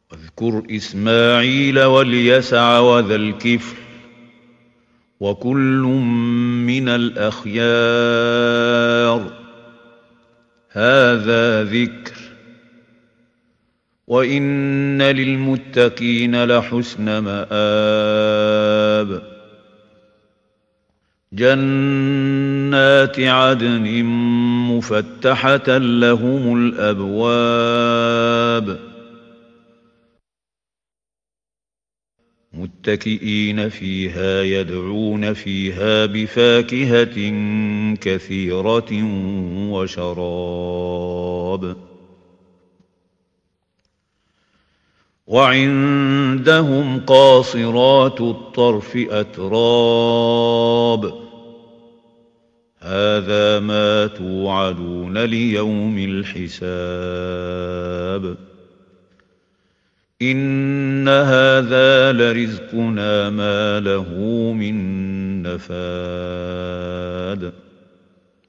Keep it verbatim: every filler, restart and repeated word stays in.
واذكر إسماعيل واليسع وذا الكفل وكل من الأخيار هذا ذكر وإن للمتقين لحسن مآب جنات عدن مفتحة لهم الأبواب متكئين فيها يدعون فيها بفاكهة كثيرة وشراب وعندهم قاصرات الطرف أتراب هذا ما توعدون ليوم الحساب إن هذا لرزقنا ما له من نفاد